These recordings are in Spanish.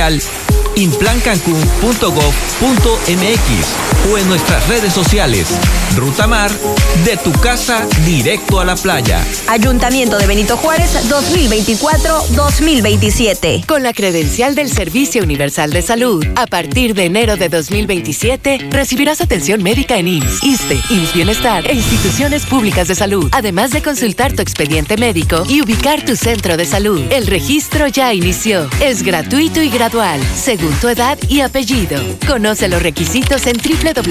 oficial inplancancun.gov.mx o en nuestras redes sociales. Ruta Mar, de tu casa directo a la playa. Ayuntamiento de Benito Juárez 2024-2027. Con la credencial del Servicio Universal de Salud, a partir de enero de 2027, recibirás atención médica en IMSS, ISSSTE, IMSS Bienestar e instituciones públicas de salud, además de consultar tu expediente médico y ubicar tu centro de salud. El registro ya inició. Es gratuito y gradual, según tu edad y apellido. Conoce los requisitos en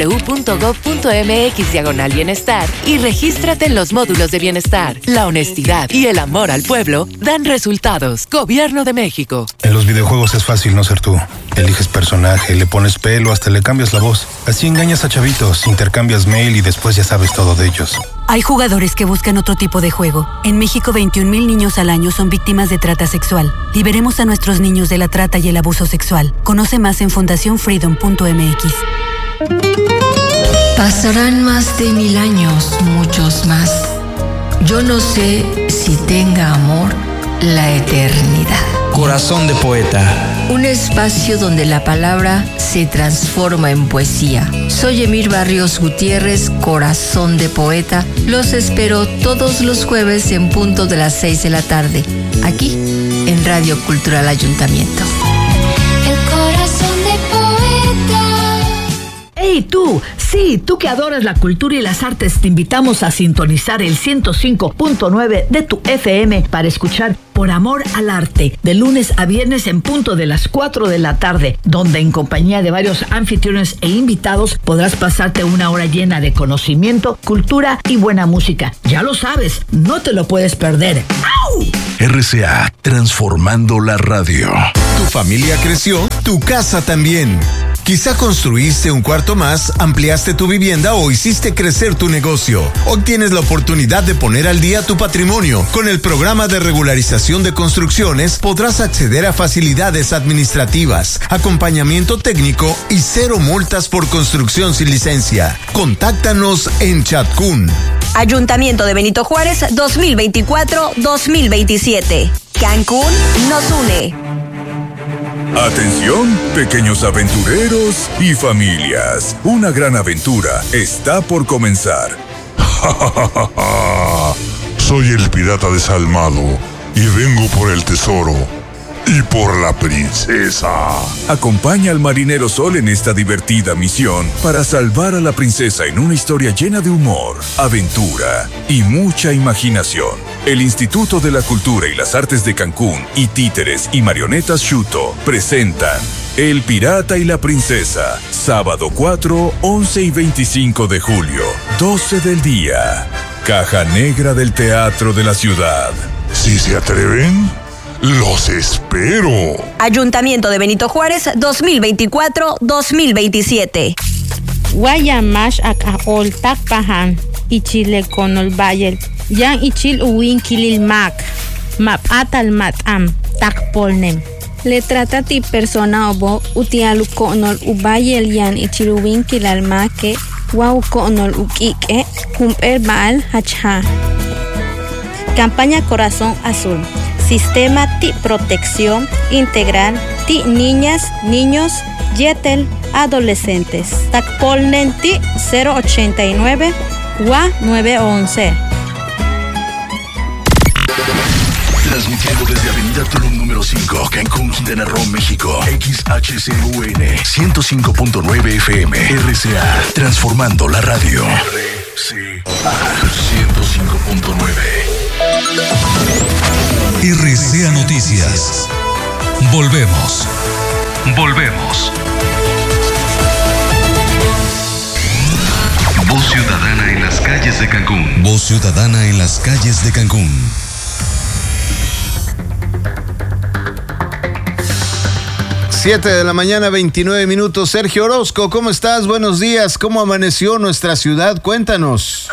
www.gov.mx/bienestar y regístrate en los módulos de bienestar. La honestidad y el amor al pueblo dan resultados. Gobierno de México. En los videojuegos es fácil no ser tú. Eliges personaje, le pones pelo, hasta le cambias la voz. Así engañas a chavitos, intercambias mail y después ya sabes todo de ellos. Hay jugadores que buscan otro tipo de juego. En México, 21,000 niños al año son víctimas de trata sexual. Liberemos a nuestros niños de la trata y el abuso sexual. Conoce más en fundacionfreedom.mx. Pasarán más de 1000 años, muchos más. Yo no sé si tenga amor la eternidad. Corazón de poeta. Un espacio donde la palabra se transforma en poesía. Soy Emir Barrios Gutiérrez, Corazón de Poeta. Los espero todos los jueves en punto de las 6 de la tarde, aquí en Radio Cultural Ayuntamiento. El corazón de poeta. ¡Hey tú! Sí, tú que adoras la cultura y las artes, te invitamos a sintonizar el 105.9 de tu FM para escuchar Por Amor al Arte, de lunes a viernes en punto de las 4 de la tarde, donde en compañía de varios anfitriones e invitados podrás pasarte una hora llena de conocimiento, cultura y buena música. Ya lo sabes, no te lo puedes perder. ¡Au! RCA, transformando la radio. Tu familia creció, tu casa también. Quizá construiste un cuarto más, ampliaste tu vivienda o hiciste crecer tu negocio. Hoy tienes la oportunidad de poner al día tu patrimonio. Con el programa de regularización de construcciones podrás acceder a facilidades administrativas, acompañamiento técnico y 0 multas por construcción sin licencia. Contáctanos en Chatcún. Ayuntamiento de Benito Juárez 2024-2027. Cancún nos une. Atención, pequeños aventureros y familias. Una gran aventura está por comenzar. Soy el pirata desalmado y vengo por el tesoro y por la princesa. Acompaña al marinero Sol en esta divertida misión para salvar a la princesa en una historia llena de humor, aventura y mucha imaginación. El Instituto de la Cultura y las Artes de Cancún y Títeres y Marionetas Shuto presentan El Pirata y la Princesa, sábado 4, 11 y 25 de julio, 12 del día. Caja Negra del Teatro de la Ciudad. Si se atreven, los espero. Ayuntamiento de Benito Juárez 2024-2027. Guayamash akahol takpahan ichile konol bayel yan ichil uwin kilil mak map atal matam takpolnem. Le trata ti persona obo utialu konol ubayel yan ichil uwin kilal make wow konol ukike kumper baal hacha. Campaña Corazón Azul. Sistema TI Protección Integral TI Niñas, Niños, Yetel, Adolescentes. Tacpolnen TI 089 WA 911. Transmitiendo desde Avenida Tulum número 5, Cancún, Quintana Roo, México. XHCUN 105.9 FM. RCA, transformando la radio. RCA 105.9. RCA Noticias. Volvemos. Voz ciudadana en las calles de Cancún. Voz ciudadana en las calles de Cancún. Siete de la mañana, 29 minutos. Sergio Orozco, ¿cómo estás? Buenos días. ¿Cómo amaneció nuestra ciudad? Cuéntanos.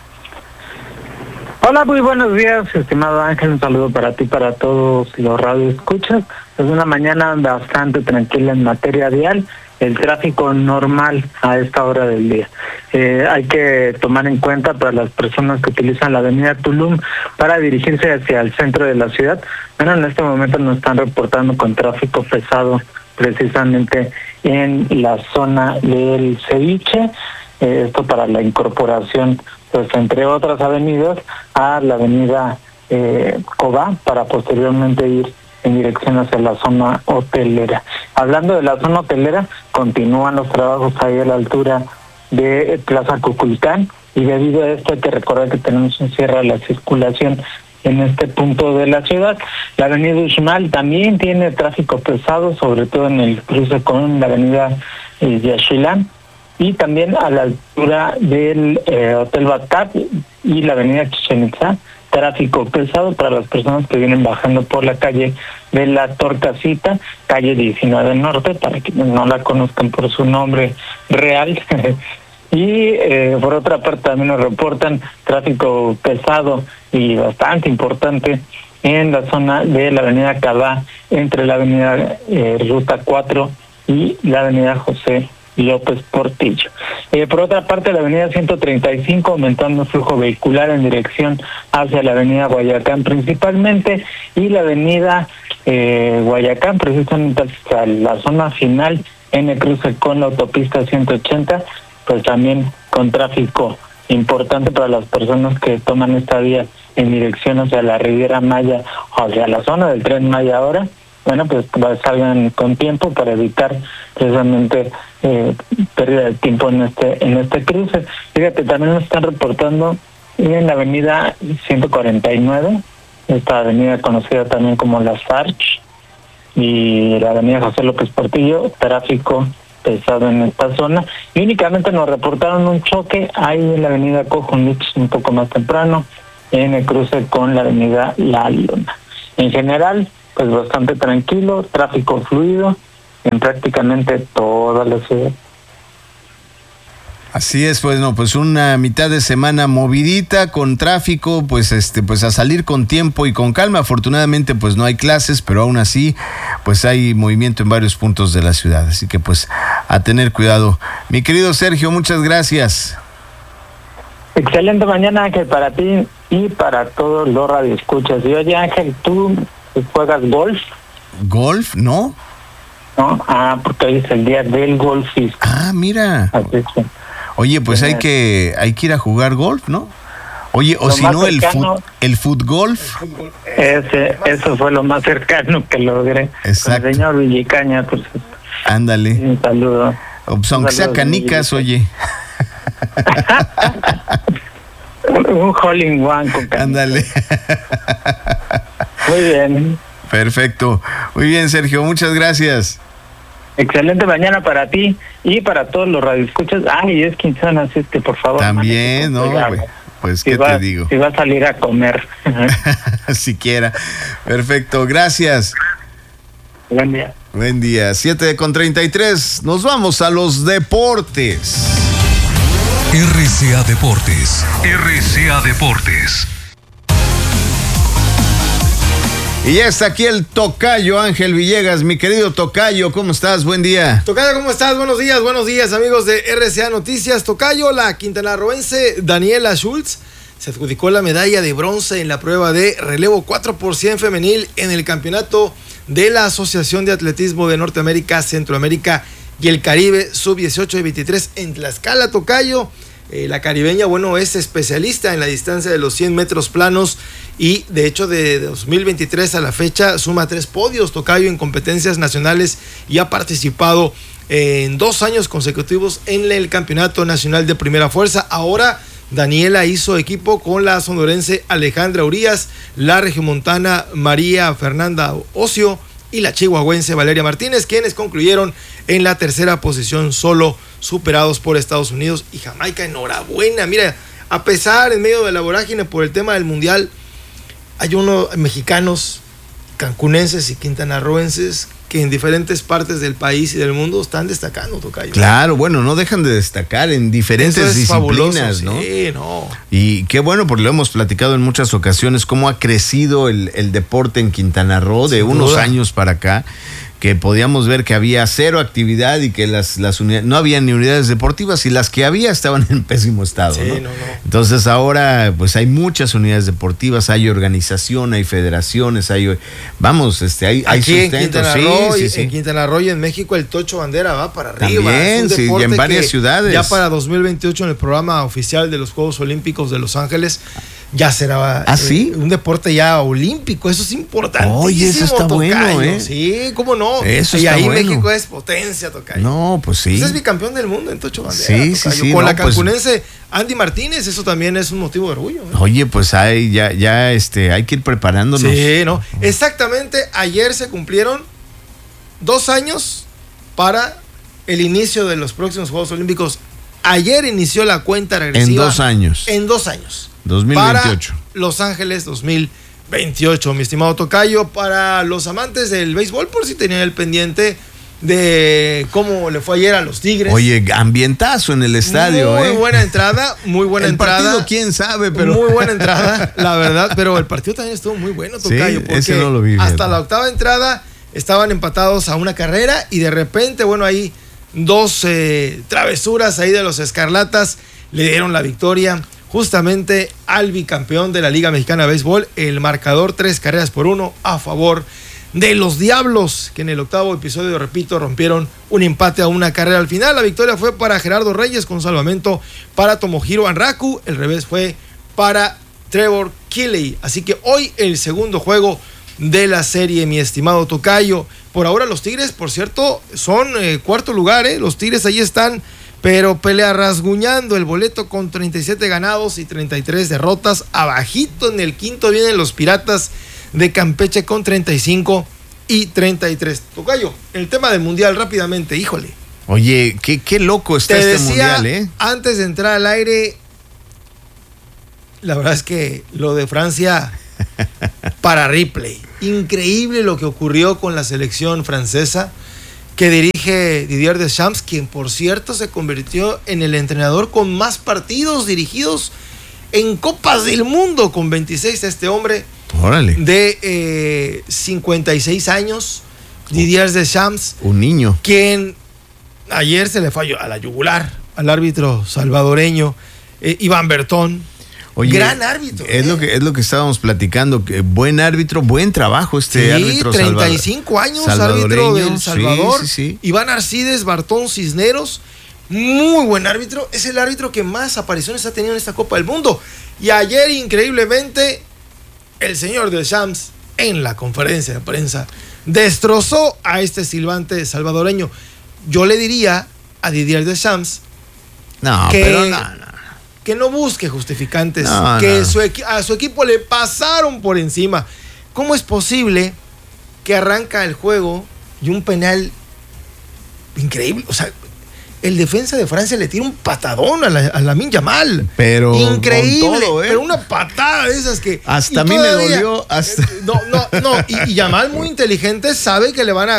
Hola, muy buenos días, estimado Ángel. Un saludo para ti, para todos los radioescuchas. Es una mañana bastante tranquila en materia vial. El tráfico normal a esta hora del día. Hay que tomar en cuenta para las personas que utilizan la avenida Tulum para dirigirse hacia el centro de la ciudad. Bueno, en este momento nos están reportando con tráfico pesado precisamente en la zona del Ceviche, esto para la incorporación, pues entre otras avenidas, a la avenida Cobá, para posteriormente ir en dirección hacia la zona hotelera. Hablando de la zona hotelera, continúan los trabajos ahí a la altura de Plaza Cuculcán, y debido a esto hay que recordar que tenemos un cierre a la circulación en este punto de la ciudad. La avenida Uxmal también tiene tráfico pesado, sobre todo en el cruce con la avenida Yaxchilán, y también a la altura del Hotel Batat y la avenida Chichén Itzá, tráfico pesado para las personas que vienen bajando por la calle de la Torcasita, calle 19 Norte, para quienes no la conozcan por su nombre real. Y por otra parte también nos reportan tráfico pesado y bastante importante en la zona de la avenida Cabá, entre la avenida Ruta 4 y la avenida José López Portillo. Por otra parte, la avenida 135 aumentando el flujo vehicular en dirección hacia la avenida Guayacán principalmente, y la avenida Guayacán precisamente hacia la zona final en el cruce con la autopista 180, pues también con tráfico importante para las personas que toman esta vía en dirección hacia la Riviera Maya o hacia la zona del Tren Maya ahora. Bueno, pues salgan con tiempo para evitar precisamente pérdida de tiempo en este cruce. Fíjate, también nos están reportando en la avenida 149, esta avenida conocida también como la Sarch, y la avenida José López Portillo, tráfico pesado en esta zona, y únicamente nos reportaron un choque ahí en la avenida Cojunlich un poco más temprano, en el cruce con la avenida La Luna. En general, pues bastante tranquilo, tráfico fluido en prácticamente toda la ciudad. Así es, pues no, pues una mitad de semana movidita con tráfico, pues pues a salir con tiempo y con calma. Afortunadamente pues no hay clases, pero aún así pues hay movimiento en varios puntos de la ciudad, así que pues a tener cuidado. Mi querido Sergio, muchas gracias. Excelente mañana, Ángel, para ti y para todos los radioescuchas. Y oye, Ángel, ¿tú juegas golf? ¿Golf? ¿No? No, porque hoy es el día del golfista. Ah, mira. Así es. Oye, pues hay que ir a jugar golf, ¿no? Oye, o si no, el foot golf. Eso fue lo más cercano que logré. Exacto. Con el señor Villicaña, por supuesto. Ándale. Un saludo. Pues aunque sea canicas, oye. Un hole in one con canicas. Ándale. Muy bien. Perfecto. Muy bien, Sergio, muchas gracias. Excelente mañana para ti y para todos los radioescuchas. Y es quincena, así es que por favor. También, ¿no? Pues, ¿qué te digo? Si va a salir a comer. Siquiera. Perfecto, gracias. Buen día. Buen día. 7:33. Nos vamos a los deportes. RCA Deportes. RCA Deportes. Y ya está aquí el tocayo Ángel Villegas. Mi querido tocayo, ¿cómo estás? Buen día. Tocayo, ¿cómo estás? Buenos días, amigos de RCA Noticias. Tocayo, la quintanarroense Daniela Schultz se adjudicó la medalla de bronce en la prueba de relevo 4x100 femenil en el campeonato de la Asociación de Atletismo de Norteamérica, Centroamérica y el Caribe sub-18 y 23 en Tlaxcala. Tocayo, la caribeña, es especialista en la distancia de los 100 metros planos y de hecho de 2023 a la fecha suma 3 podios, Tocayo, en competencias nacionales, y ha participado en 2 años consecutivos en el Campeonato Nacional de Primera Fuerza. Ahora Daniela hizo equipo con la sonorense Alejandra Urías, la regiomontana María Fernanda Ocio y la chihuahuense Valeria Martínez, quienes concluyeron en la tercera posición, solo superados por Estados Unidos y Jamaica. Enhorabuena. Mira, a pesar, en medio de la vorágine por el tema del mundial, hay unos mexicanos, cancunenses y quintanarroenses que en diferentes partes del país y del mundo están destacando, Tocayo. Claro, no dejan de destacar en diferentes disciplinas, ¿no? Sí, no. Y qué bueno, porque lo hemos platicado en muchas ocasiones, cómo ha crecido el deporte en Quintana Roo de unos años para acá. que podíamos ver que había cero actividad y que las unidades, no había ni unidades deportivas, y las que había estaban en pésimo estado. Sí, ¿no? Entonces ahora pues hay muchas unidades deportivas, hay organización, hay federaciones, hay hay aquí sustento. En Quintana Roo y en México el Tocho Bandera va para arriba. También, sí, y en varias ciudades. Ya para 2028 en el programa oficial de los Juegos Olímpicos de Los Ángeles ya será un deporte ya olímpico. Eso es importante. Oye, eso está bueno, ¿eh? Sí, cómo no. Eso y está ahí bueno. México es potencia, tocayo. No, pues sí. Ese es bicampeón del mundo en Tocho Bandera. Sí. Con la cancunense Andy Martínez, eso también es un motivo de orgullo. Oye, pues hay que ir preparándonos. Sí, ¿no? Exactamente, ayer se cumplieron 2 años para el inicio de los próximos Juegos Olímpicos. Ayer inició la cuenta regresiva. En 2 años. En 2 años. 2028. Para Los Ángeles 2028, mi estimado tocayo. Para los amantes del béisbol, por si tenían el pendiente de cómo le fue ayer a los Tigres. Oye, ambientazo en el estadio. Muy buena entrada, muy buena entrada. El partido, quién sabe, pero... Muy buena entrada, la verdad, pero el partido también estuvo muy bueno, tocayo. Sí, porque ese no lo vi. Hasta la octava entrada estaban empatados a una carrera y de repente, ahí 2 travesuras ahí de los Escarlatas le dieron la victoria justamente al bicampeón de la Liga Mexicana de Béisbol. El marcador 3-1 a favor de los Diablos, que en el octavo episodio, repito, rompieron un empate a una carrera al final. La victoria fue para Gerardo Reyes con salvamento para Tomohiro Anraku. El revés fue para Trevor Keeley. Así que hoy el segundo juego de la serie, mi estimado tocayo. Por ahora los Tigres, por cierto, son cuarto lugar. Los Tigres ahí están, pero pelea rasguñando el boleto con 37 ganados y 33 derrotas. Abajito en el quinto vienen los Piratas de Campeche con 35 y 33. Tocayo, el tema del mundial rápidamente, híjole. Oye, qué loco está mundial, ¿eh? Antes de entrar al aire, la verdad es que lo de Francia para replay. Increíble lo que ocurrió con la selección francesa que dirige Didier Deschamps, quien por cierto se convirtió en el entrenador con más partidos dirigidos en Copas del Mundo, con 26 este hombre. Órale. De 56 años, Didier Deschamps. Un niño. Quien ayer se le falló a la yugular al árbitro salvadoreño Iván Bertón. Oye, gran árbitro. Es lo que estábamos platicando. Que buen árbitro, buen trabajo árbitro 35 años, árbitro del Salvador. Sí. Iván Arcides Bartón Cisneros. Muy buen árbitro. Es el árbitro que más apariciones ha tenido en esta Copa del Mundo. Y ayer, increíblemente, el señor Deschamps, en la conferencia de prensa, destrozó a este silbante salvadoreño. Yo le diría a Didier Deschamps que no busque justificantes, a su equipo le pasaron por encima. ¿Cómo es posible que arranca el juego y un penal increíble? O sea, el defensa de Francia le tira un patadón a Lamine Yamal. Pero increíble, con todo, pero una patada de esas que hasta a mí me dolió. Y Yamal, muy inteligente, sabe que lo van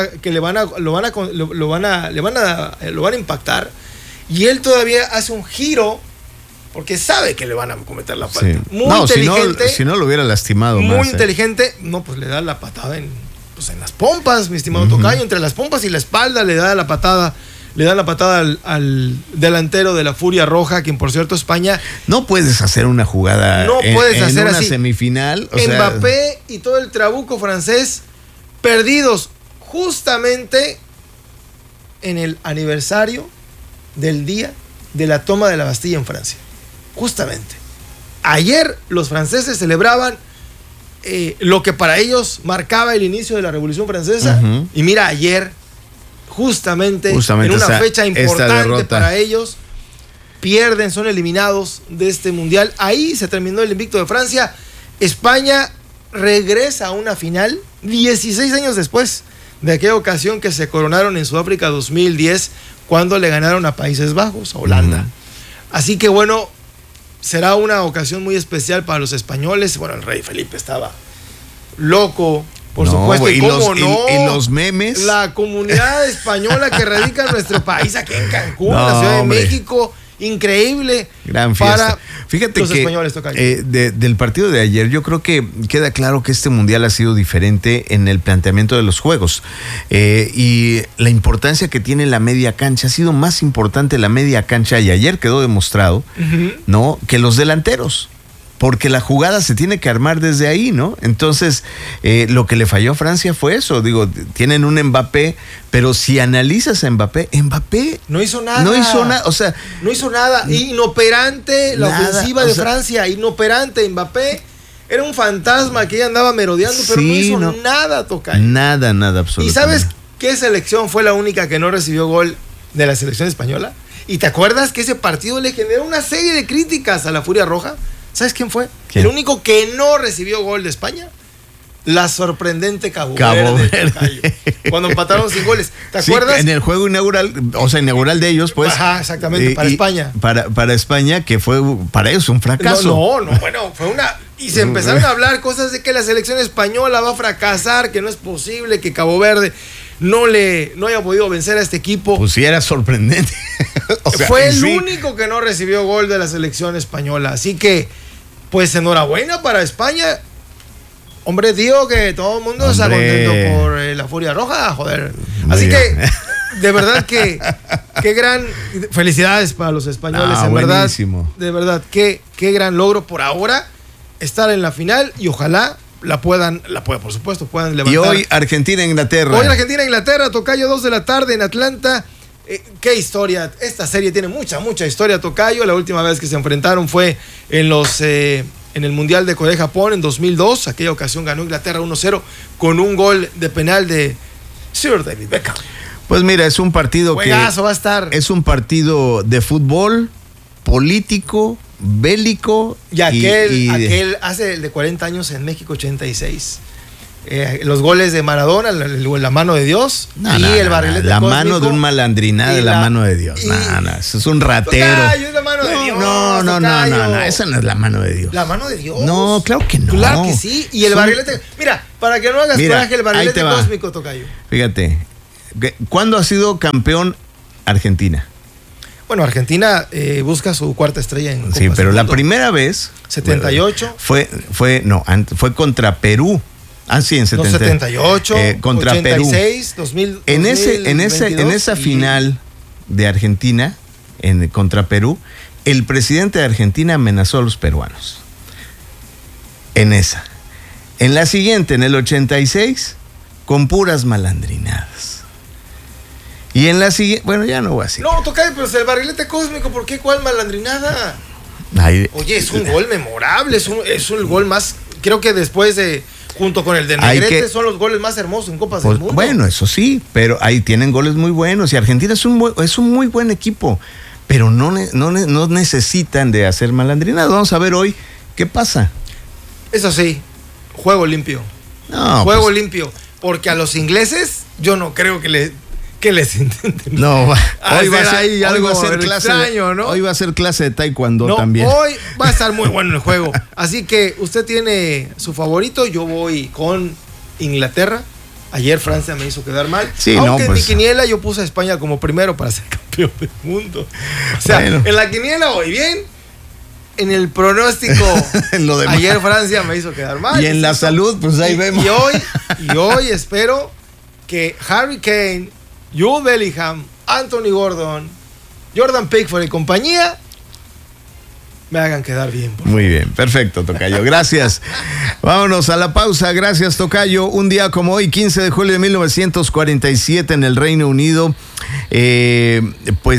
a impactar, y él todavía hace un giro porque sabe que le van a cometer la falta. Sí. Muy inteligente. Si no lo hubiera lastimado muy más. Muy inteligente. Pues le da la patada en las pompas, mi estimado tocayo, entre las pompas y la espalda le da la patada. Le da la patada al delantero de la Furia Roja, quien por cierto España... No puedes hacer una jugada en una semifinal. Mbappé y todo el trabuco francés perdidos justamente en el aniversario del día de la toma de la Bastilla en Francia. Justamente. Ayer los franceses celebraban lo que para ellos marcaba el inicio de la Revolución Francesa. Y mira, ayer... Justamente en una fecha importante para ellos, pierden, son eliminados de este mundial. Ahí se terminó el invicto de Francia. España regresa a una final 16 años después de aquella ocasión que se coronaron en Sudáfrica 2010, cuando le ganaron a Países Bajos, a Holanda. Así que bueno, será una ocasión muy especial para los españoles. Bueno, el rey Felipe estaba loco, por supuesto. ¿Y los memes? La comunidad española que radica en nuestro país, aquí en Cancún, en la Ciudad de México, increíble gran fiesta para Fíjate los que españoles, tocayo. Del partido de ayer, yo creo que queda claro que este mundial ha sido diferente en el planteamiento de los juegos y la importancia que tiene la media cancha. Ha sido más importante la media cancha, y ayer quedó demostrado, ¿no?, que los delanteros, porque la jugada se tiene que armar desde ahí, ¿no? Entonces, lo que le falló a Francia fue eso. Digo, tienen un Mbappé, pero si analizas a Mbappé no hizo nada. No hizo nada, o sea, no hizo nada. Inoperante la ofensiva de Francia, inoperante. Mbappé era un fantasma que ya andaba merodeando, pero no hizo nada, tocayo. Nada, absolutamente. ¿Y sabes qué selección fue la única que no recibió gol de la selección española? ¿Y te acuerdas que ese partido le generó una serie de críticas a la Furia Roja? ¿Sabes quién fue? ¿Quién? El único que no recibió gol de España. La sorprendente Cabo Verde. Cuando empataron sin goles. ¿Te acuerdas? En el juego inaugural, o sea, inaugural de ellos, pues. Ajá, exactamente, para España. Para España, que fue para ellos un fracaso. Bueno, fue una... Y se empezaron a hablar cosas de que la selección española va a fracasar, que no es posible que Cabo Verde no haya podido vencer a este equipo. Pues sí, era sorprendente. O sea, fue el único que no recibió gol de la selección española. Así que, pues enhorabuena para España. Hombre, digo que todo el mundo está contento por la Furia Roja, joder. Así que, de verdad que qué gran felicidades para los españoles, en buenísimo. Verdad. De verdad, qué gran logro por ahora estar en la final, y ojalá por supuesto, puedan levantar. Y hoy Argentina-Inglaterra. Hoy Argentina-Inglaterra, tocayo, 2 de la tarde en Atlanta. Qué historia. Esta serie tiene mucha historia, tocayo. La última vez que se enfrentaron fue en el Mundial de Corea-Japón en 2002. Aquella ocasión ganó Inglaterra 1-0 con un gol de penal de Sir David Beckham. Pues mira, es un partido Juegazo va a estar. Es un partido de fútbol, político, bélico. Y aquel hace el de 40 años en México 86. Los goles de Maradona, la mano de Dios, el barrilete la cósmico, mano de un malandrinada de la mano de Dios. Eso es un ratero. Es la mano de Dios. No, esa no es la mano de Dios. ¿La mano de Dios? No, claro que no. Claro que sí. Y el barrilete, mira, para que no hagas coraje, el barrilete cósmico, tocayo. Fíjate, ¿cuándo ha sido campeón Argentina? Bueno, Argentina busca su cuarta estrella en Copa. Sí, pero la primera vez 78 fue contra Perú. Sí, en 78, contra 86, Perú. 2000, en esa final de Argentina contra Perú, el presidente de Argentina amenazó a los peruanos. En esa. En la siguiente, en el 86, con puras malandrinadas. Y en la siguiente, bueno, ya no voy a decir. No, tocayo, pero es el barrilete cósmico, ¿por qué? ¿Cuál malandrinada? Oye, es un gol memorable, es un gol más, creo que después de... Junto con el de Negrete, son los goles más hermosos en Copas del Mundo. Bueno, eso sí, pero ahí tienen goles muy buenos. Y Argentina es un muy buen equipo, pero no necesitan de hacer malandrinadas. Vamos a ver hoy qué pasa. Eso sí, juego limpio. Juego limpio. Porque a los ingleses yo no creo que les intenten. No, hoy va a ser clase de taekwondo también. Hoy va a estar muy bueno el juego. Así que usted tiene su favorito, yo voy con Inglaterra. Ayer Francia me hizo quedar mal. Sí, aunque en mi quiniela yo puse a España como primero para ser campeón del mundo. O sea, en la quiniela voy bien. En el pronóstico, ayer Francia me hizo quedar mal. Y en la salud, pues ahí vemos. Y hoy espero que Harry Kane, Jude Bellingham, Anthony Gordon, Jordan Pickford y compañía me hagan quedar bien. Muy bien, perfecto, tocayo. Gracias. Vámonos a la pausa. Gracias, tocayo. Un día como hoy, 15 de julio de 1947 en el Reino Unido, él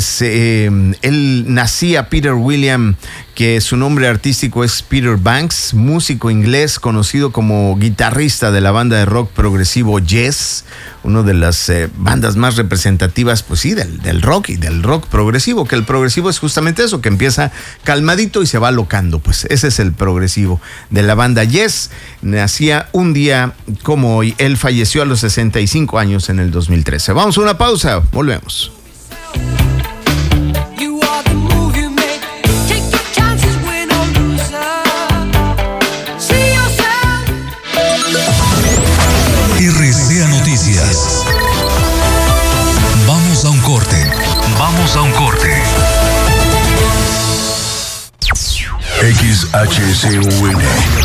nacía Peter William, que su nombre artístico es Peter Banks, músico inglés conocido como guitarrista de la banda de rock progresivo Yes, una de las bandas más representativas, pues sí, del rock y del rock progresivo, que el progresivo es justamente eso, que empieza calmadito y se va locando, pues ese es el progresivo de la banda Yes. Nacía un día como hoy, él falleció a los 65 años en el 2013. Vamos a una pausa, volvemos. RCA Noticias. Vamos a un corte. HSUN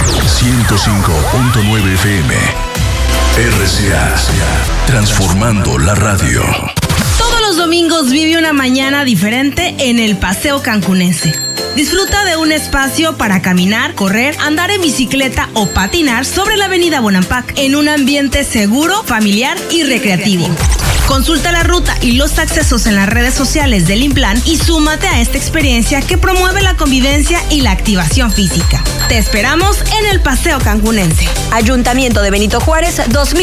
105.9 FM. RCA, transformando la radio. Todos los domingos vive una mañana diferente en el Paseo Cancunense. Disfruta de un espacio para caminar, correr, andar en bicicleta o patinar sobre la avenida Bonampak en un ambiente seguro, familiar y recreativo. Consulta la ruta y los accesos en las redes sociales del Implan y súmate a esta experiencia que promueve la convivencia y la activación física. Te esperamos en el Paseo Cancunense. Ayuntamiento de Benito Juárez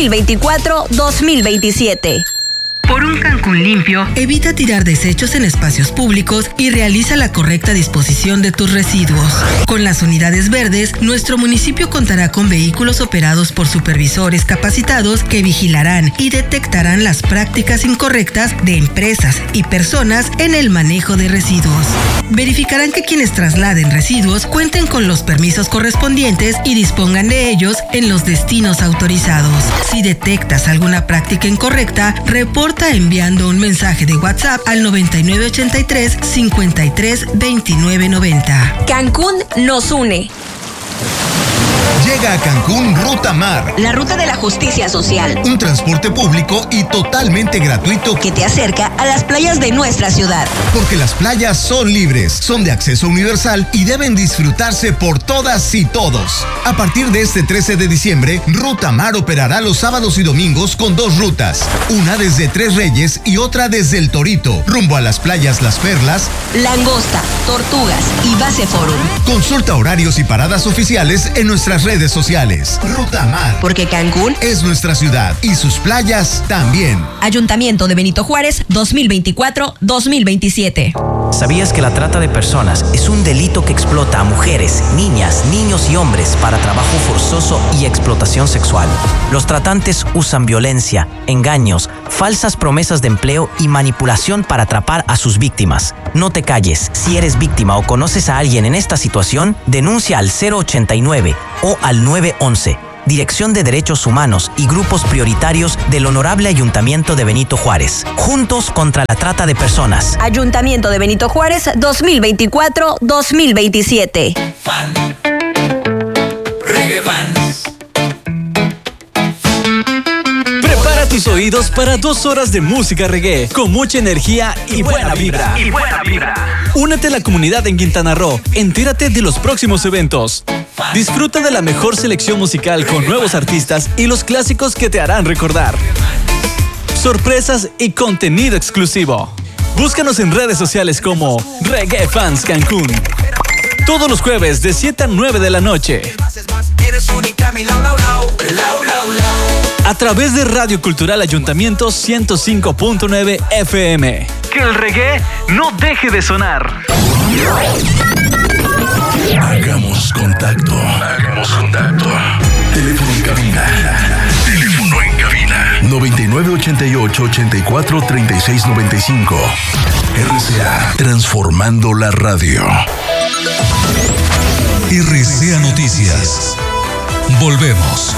2024-2027. Por un Cancún limpio, evita tirar desechos en espacios públicos y realiza la correcta disposición de tus residuos. Con las unidades verdes, nuestro municipio contará con vehículos operados por supervisores capacitados que vigilarán y detectarán las prácticas incorrectas de empresas y personas en el manejo de residuos. Verificarán que quienes trasladen residuos cuenten con los permisos correspondientes y dispongan de ellos en los destinos autorizados. Si detectas alguna práctica incorrecta, reporta enviando un mensaje de WhatsApp al 9983-532990. Cancún nos une. Llega a Cancún Ruta Mar. La ruta de la justicia social. Un transporte público y totalmente gratuito que te acerca a las playas de nuestra ciudad. Porque las playas son libres, son de acceso universal y deben disfrutarse por todas y todos. A partir de este 13 de diciembre, Ruta Mar operará los sábados y domingos con 2 rutas. Una desde Tres Reyes y otra desde El Torito, rumbo a las playas Las Perlas, Langosta, Tortugas y Base Forum. Consulta horarios y paradas oficiales en nuestras redes sociales. Ruta Mar. Porque Cancún es nuestra ciudad y sus playas también. Ayuntamiento de Benito Juárez 2024-2027. ¿Sabías que la trata de personas es un delito que explota a mujeres, niñas, niños y hombres para trabajo forzoso y explotación sexual? Los tratantes usan violencia, engaños, falsas promesas de empleo y manipulación para atrapar a sus víctimas. No te calles. Si eres víctima o conoces a alguien en esta situación, denuncia al 089 o al 911. Dirección de Derechos Humanos y Grupos Prioritarios del Honorable Ayuntamiento de Benito Juárez. Juntos contra la trata de personas. Ayuntamiento de Benito Juárez 2024-2027. Fan. Reggae Fans. Prepara tus oídos para 2 horas de música reggae con mucha energía y buena vibra. Únete a la comunidad en Quintana Roo. Entérate de los próximos eventos. Disfruta de la mejor selección musical con nuevos artistas y los clásicos que te harán recordar. Sorpresas y contenido exclusivo. Búscanos en redes sociales como Reggae Fans Cancún. Todos los jueves de 7 a 9 de la noche. A través de Radio Cultural Ayuntamiento 105.9 FM. Que el reggae no deje de sonar. Hagamos contacto. Teléfono en cabina. 9988-843695. RCA, transformando la radio. RCA Noticias. Volvemos.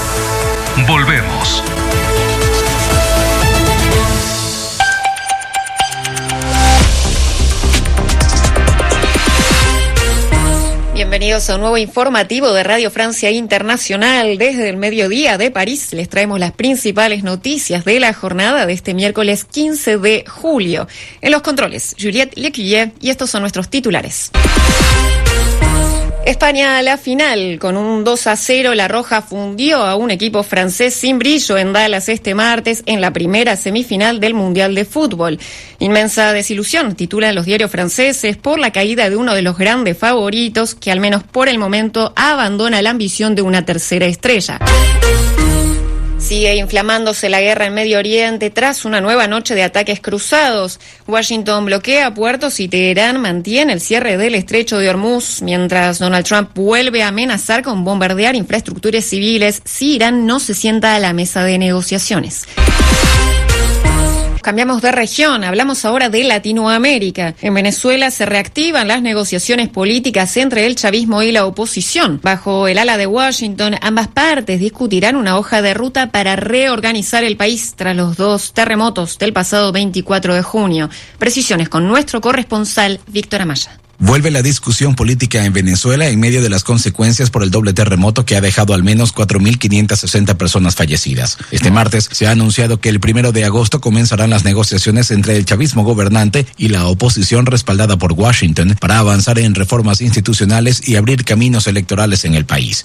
Bienvenidos a un nuevo informativo de Radio Francia Internacional. Desde el mediodía de París les traemos las principales noticias de la jornada de este miércoles 15 de julio. En los controles, Juliette Lecuyer, y estos son nuestros titulares. España a la final. Con un 2-0, La Roja fundió a un equipo francés sin brillo en Dallas este martes en la primera semifinal del Mundial de Fútbol. Inmensa desilusión, titulan los diarios franceses, por la caída de uno de los grandes favoritos que al menos por el momento abandona la ambición de una tercera estrella. Sigue inflamándose la guerra en Medio Oriente tras una nueva noche de ataques cruzados. Washington bloquea puertos y Teherán mantiene el cierre del estrecho de Hormuz, mientras Donald Trump vuelve a amenazar con bombardear infraestructuras civiles si Irán no se sienta a la mesa de negociaciones. Cambiamos de región, hablamos ahora de Latinoamérica. En Venezuela se reactivan las negociaciones políticas entre el chavismo y la oposición. Bajo el ala de Washington, ambas partes discutirán una hoja de ruta para reorganizar el país tras los 2 terremotos del pasado 24 de junio. Precisiones con nuestro corresponsal, Víctor Amaya. Vuelve la discusión política en Venezuela en medio de las consecuencias por el doble terremoto que ha dejado al menos 4.560 personas fallecidas. Este martes se ha anunciado que el 1 de agosto comenzarán las negociaciones entre el chavismo gobernante y la oposición respaldada por Washington para avanzar en reformas institucionales y abrir caminos electorales en el país.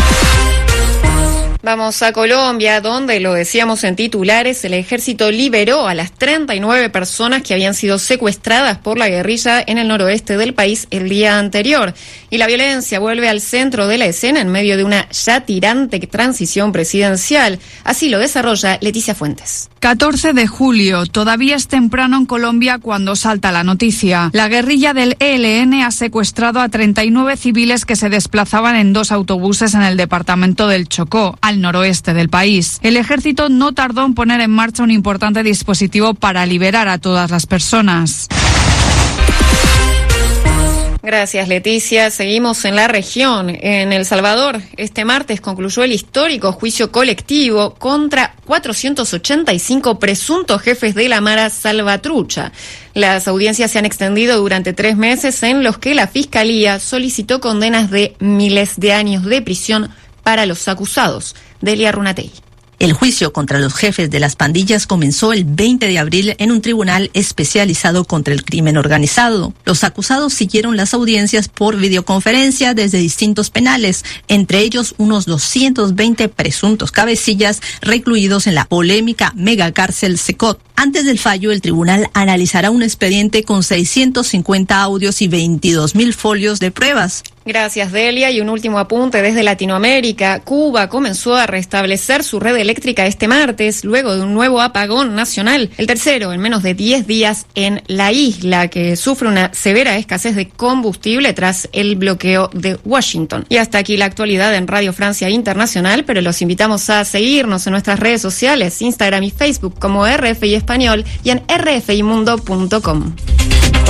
Vamos a Colombia, donde, lo decíamos en titulares, el ejército liberó a las 39 personas que habían sido secuestradas por la guerrilla en el noroeste del país el día anterior. Y la violencia vuelve al centro de la escena en medio de una ya tirante transición presidencial. Así lo desarrolla Leticia Fuentes. 14 de julio, todavía es temprano en Colombia cuando salta la noticia. La guerrilla del ELN ha secuestrado a 39 civiles que se desplazaban en 2 autobuses en el departamento del Chocó, al noroeste del país. El ejército no tardó en poner en marcha un importante dispositivo para liberar a todas las personas. Gracias, Leticia. Seguimos en la región. En El Salvador, este martes concluyó el histórico juicio colectivo contra 485 presuntos jefes de la Mara Salvatrucha. Las audiencias se han extendido durante 3 meses en los que la Fiscalía solicitó condenas de miles de años de prisión para los acusados. Delia Runatey. El juicio contra los jefes de las pandillas comenzó el 20 de abril en un tribunal especializado contra el crimen organizado. Los acusados siguieron las audiencias por videoconferencia desde distintos penales, entre ellos unos 220 presuntos cabecillas recluidos en la polémica megacárcel Secot. Antes del fallo, el tribunal analizará un expediente con 650 audios y 22.000 folios de pruebas. Gracias, Delia. Y un último apunte desde Latinoamérica. Cuba comenzó a restablecer su red eléctrica este martes, luego de un nuevo apagón nacional, el tercero en menos de 10 días en la isla, que sufre una severa escasez de combustible tras el bloqueo de Washington. Y hasta aquí la actualidad en Radio Francia Internacional, pero los invitamos a seguirnos en nuestras redes sociales, Instagram y Facebook como RFI Español y en rfimundo.com.